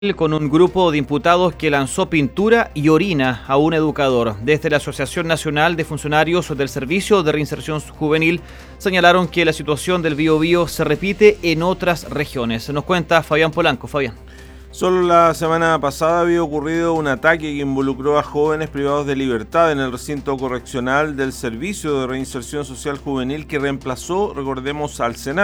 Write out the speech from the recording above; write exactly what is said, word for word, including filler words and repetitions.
con un grupo de imputados que lanzó pintura y orina a un educador. Desde la Asociación Nacional de Funcionarios del Servicio de Reinserción Juvenil señalaron que la situación del Biobío se repite en otras regiones. Nos cuenta Fabián Polanco. Fabián. Solo la semana pasada había ocurrido un ataque que involucró a jóvenes privados de libertad en el recinto correccional del Servicio de Reinserción Social Juvenil que reemplazó, recordemos, al SENAR.